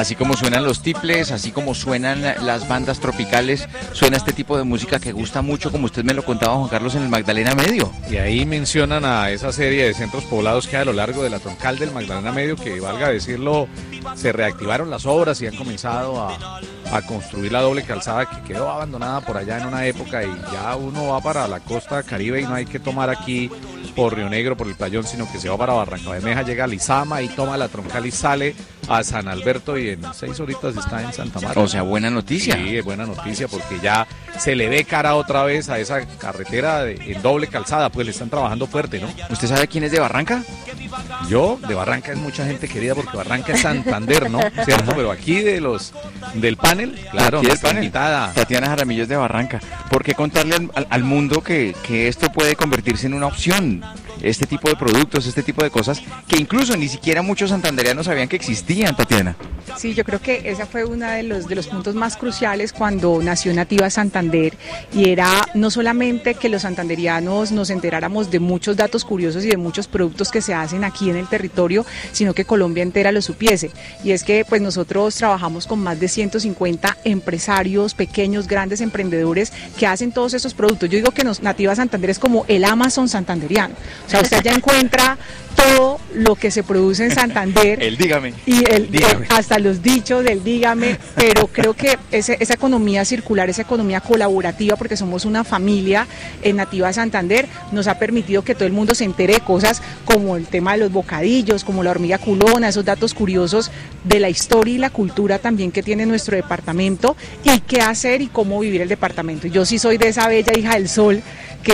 Así como suenan los tiples, así como suenan las bandas tropicales, suena este tipo de música que gusta mucho, como usted me lo contaba, Juan Carlos, en el Magdalena Medio. Y ahí mencionan a esa serie de centros poblados que hay a lo largo de la troncal del Magdalena Medio, que valga decirlo, se reactivaron las obras y han comenzado a construir la doble calzada que quedó abandonada por allá en una época, y ya uno va para la costa caribe y no hay que tomar aquí por Río Negro, por el Playón, sino que se va para Barrancabermeja, llega a Lizama y toma la troncal y sale a San Alberto, y en 6 horitas está en Santa Marta. O sea, buena noticia. Sí, es buena noticia porque ya se le ve cara otra vez a esa carretera en doble calzada, pues le están trabajando fuerte, ¿no? ¿Usted sabe quién es de Barranca? Yo, de Barranca es mucha gente querida porque Barranca es Santander, ¿no? ¿Cierto? Pero aquí del panel, claro, aquí del nuestra panel, invitada. Tatiana Jaramillo es de Barranca. ¿Por qué contarle al mundo que esto puede convertirse en una opción? Este tipo de productos, este tipo de cosas que incluso ni siquiera muchos santandereanos sabían que existían, Tatiana. Sí, yo creo que esa fue uno de los puntos más cruciales cuando nació Nativa Santander, y era no solamente que los santanderianos nos enteráramos de muchos datos curiosos y de muchos productos que se hacen aquí en el territorio, sino que Colombia entera lo supiese. Y es que pues nosotros trabajamos con más de 150 empresarios, pequeños, grandes emprendedores que hacen todos estos productos. Yo digo que Nativa Santander es como el Amazon santanderiano. O sea, usted ya encuentra todo lo que se produce en Santander. El dígame. Y hasta los dichos del dígame, pero creo que esa economía circular, esa economía colaborativa, porque somos una familia en Nativa Santander, nos ha permitido que todo el mundo se entere de cosas como el tema de los bocadillos, como la hormiga culona, esos datos curiosos de la historia y la cultura también que tiene nuestro departamento, y qué hacer y cómo vivir el departamento. Yo sí soy de esa bella hija del sol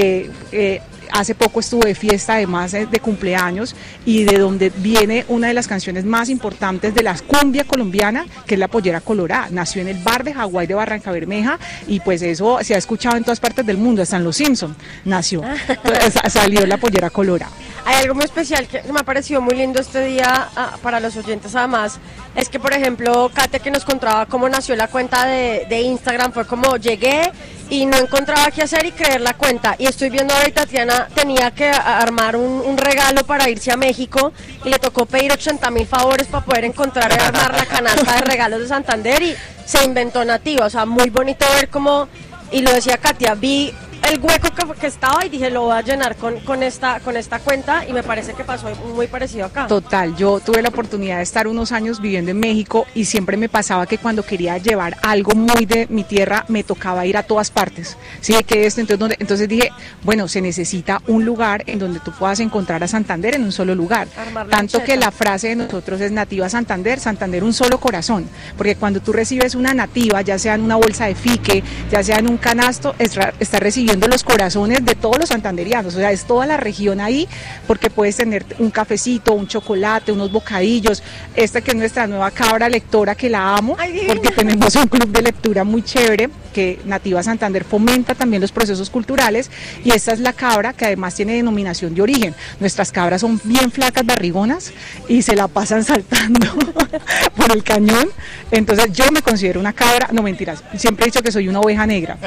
que hace poco estuve de fiesta, además de cumpleaños, y de donde viene una de las canciones más importantes de la cumbia colombiana, que es la Pollera Colorada. Nació en el bar de Hawái de Barrancabermeja, y pues eso se ha escuchado en todas partes del mundo, hasta en Los Simpson nació, salió la Pollera Colorada. Hay algo muy especial que me ha parecido muy lindo este día para los oyentes, además, es que por ejemplo Kate, que nos contaba cómo nació la cuenta de Instagram, fue como llegué y no encontraba qué hacer y crear la cuenta, y estoy viendo ahorita Tatiana tenía que armar un regalo para irse a México y le tocó pedir 80,000 favores para poder encontrar y armar la canasta de regalos de Santander, y se inventó Nativa. O sea, muy bonito ver cómo, y lo decía Katia, vi el hueco que estaba y dije lo voy a llenar con esta cuenta, y me parece que pasó muy parecido acá. Total, yo tuve la oportunidad de estar unos años viviendo en México, y siempre me pasaba que cuando quería llevar algo muy de mi tierra me tocaba ir a todas partes, ¿sí? Que esto, entonces dije, bueno, se necesita un lugar en donde tú puedas encontrar a Santander en un solo lugar, tanto que la frase de nosotros es Nativa Santander, Santander un solo corazón, porque cuando tú recibes una nativa, ya sea en una bolsa de fique, ya sea en un canasto, está recibiendo los corazones de todos los santanderianos. O sea, es toda la región ahí, porque puedes tener un cafecito, un chocolate, unos bocadillos. Esta que es nuestra nueva cabra lectora, que la amo, porque tenemos un club de lectura muy chévere, que Nativa Santander fomenta también los procesos culturales, y esta es la cabra que además tiene denominación de origen. Nuestras cabras son bien flacas, barrigonas, y se la pasan saltando por el cañón. Entonces yo me considero una cabra, no mentiras, siempre he dicho que soy una oveja negra.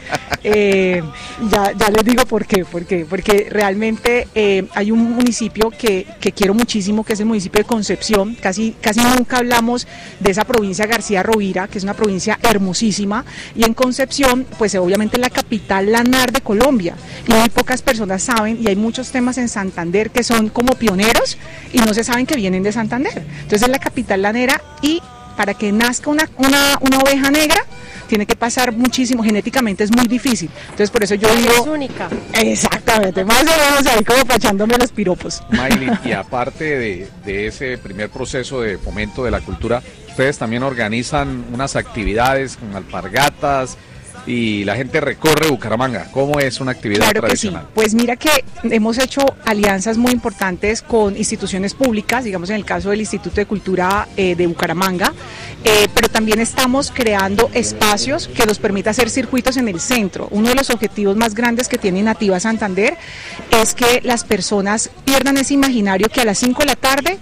Ya les digo por qué, porque realmente hay un municipio que quiero muchísimo, que es el municipio de Concepción. Casi nunca hablamos de esa provincia García Rovira, que es una provincia hermosísima, y en Concepción, pues obviamente es la capital lanar de Colombia, y muy pocas personas saben, y hay muchos temas en Santander que son como pioneros y no se saben que vienen de Santander. Entonces es la capital lanera, y para que nazca una oveja negra tiene que pasar muchísimo, genéticamente es muy difícil. Entonces por eso yo digo... Es única. Exactamente, más o menos ahí como pachándome los piropos. Maylin, y aparte de ese primer proceso de fomento de la cultura, ustedes también organizan unas actividades con alpargatas, y la gente recorre Bucaramanga. ¿Cómo es una actividad tradicional? Que sí. Pues mira que hemos hecho alianzas muy importantes con instituciones públicas, digamos en el caso del Instituto de Cultura de Bucaramanga, pero también estamos creando espacios que nos permita hacer circuitos en el centro. Uno de los objetivos más grandes que tiene Nativa Santander es que las personas pierdan ese imaginario que a las 5 de la tarde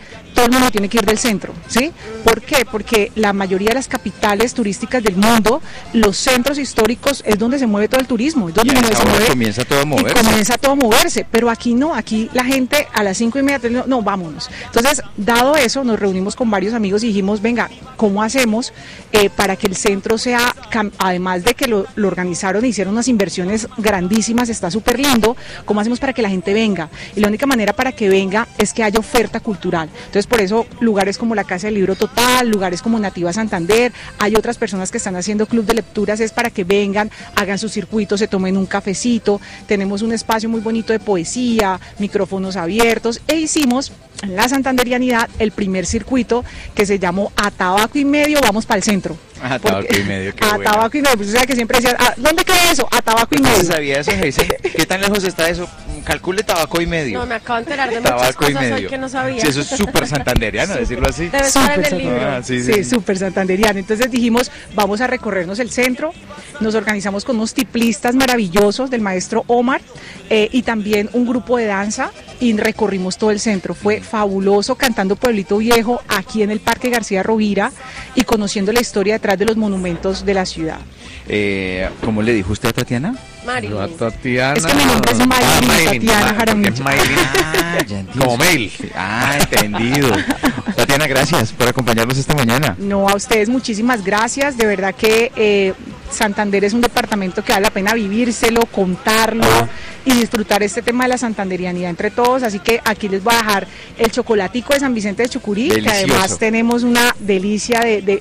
todo el mundo tiene que ir del centro, ¿sí? ¿Por qué? Porque la mayoría de las capitales turísticas del mundo, los centros históricos es donde se mueve todo el turismo, es donde Y a se esa hora mueve, comienza todo a y moverse. comienza todo a moverse, pero aquí no, aquí la gente a las 5:30, no, vámonos. Entonces, dado eso, nos reunimos con varios amigos y dijimos, venga, ¿cómo hacemos para que el centro sea, además de que lo organizaron e hicieron unas inversiones grandísimas, está súper lindo, ¿cómo hacemos para que la gente venga? Y la única manera para que venga es que haya oferta cultural. Entonces, por eso, lugares como la Casa del Libro Total, lugares como Nativa Santander, hay otras personas que están haciendo club de lecturas, es para que vengan, hagan su circuito, se tomen un cafecito, tenemos un espacio muy bonito de poesía, micrófonos abiertos, e hicimos en la santanderianidad el primer circuito que se llamó A Tabaco y Medio, vamos para el centro. A Tabaco y Medio, qué A buena. Tabaco y Medio, pues o sea que siempre decían, ¿dónde queda eso? A Tabaco y ¿No Medio. se sabía eso, Jason? ¿Qué tan lejos está eso? Calcule tabaco y medio. No, me acabo de enterar de muchas Tabaco y cosas hoy medio. que no sabía. Sí, eso es súper santanderiano, decirlo así. Debe estar en el Súper libro. Ah, sí, Sí, súper santanderiano. Entonces dijimos, vamos a recorrernos el centro, nos organizamos con unos tiplistas maravillosos del maestro Omar y también un grupo de danza y recorrimos todo el centro. Fue fabuloso cantando Pueblito Viejo aquí en el Parque García Rovira y conociendo la historia detrás de los monumentos de la ciudad. ¿Cómo le dijo usted a Tatiana? Mari. Yo a Tatiana. Es que mi nombre es Maylin, Tatiana porque es Jaramillo. Maylin. Ya entiendo. Como mail. Ah, entendido. Tatiana, gracias por acompañarnos esta mañana. No, a ustedes muchísimas gracias. De verdad que Santander es un departamento que vale la pena vivírselo, contarlo y disfrutar este tema de la santanderianidad entre todos. Así que aquí les voy a dejar el chocolatico de San Vicente de Chucurí, Delicioso. que además tenemos una delicia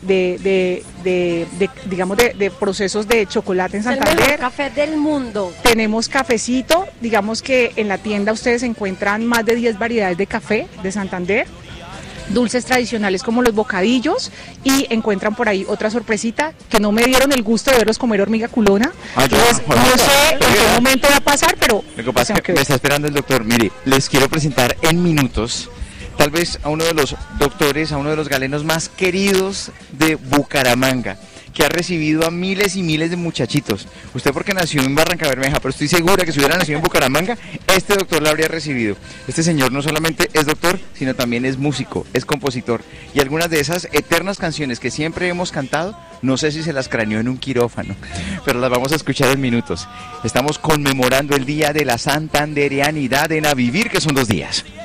digamos, de procesos de chocolate en Es el mejor Santander. café del mundo. Tenemos cafecito, digamos que en la tienda ustedes encuentran más de 10 variedades de café de Santander, dulces tradicionales como los bocadillos y encuentran por ahí otra sorpresita que no me dieron el gusto de verlos comer hormiga culona. Ah, ya. Entonces, no sé en qué momento va a pasar, pero Lo que pasa tengo es que ver. me está esperando el doctor. Mire, les quiero presentar en minutos tal vez a uno de los doctores, a uno de los galenos más queridos de Bucaramanga, que ha recibido a miles y miles de muchachitos. Usted porque nació en Barranca Bermeja, pero estoy segura que si hubiera nacido en Bucaramanga, este doctor la habría recibido. Este señor no solamente es doctor, sino también es músico, es compositor. Y algunas de esas eternas canciones que siempre hemos cantado, no sé si se las craneó en un quirófano, pero las vamos a escuchar en minutos. Estamos conmemorando el Día de la Santanderianidad en A Vivir, que son 2 días.